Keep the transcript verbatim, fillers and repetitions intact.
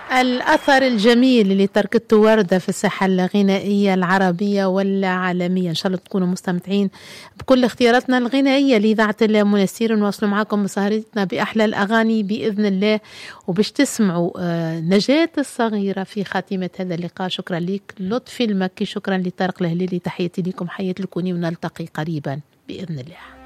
الأثر الجميل اللي تركته وردة في الساحة الغنائية العربية والعالمية. إن شاء الله تكونوا مستمتعين بكل اختياراتنا الغنائية لإذاعة المنسير. نواصل معكم مسهرتنا بأحلى الأغاني بإذن الله، وبش تسمعوا نجاة الصغيرة في خاتمة هذا اللقاء. شكرا لك لطفي المكي، شكرا لطارق الهليلي، تحياتي لكم، حياة الكوني، ونلتقي قريبا بإذن الله.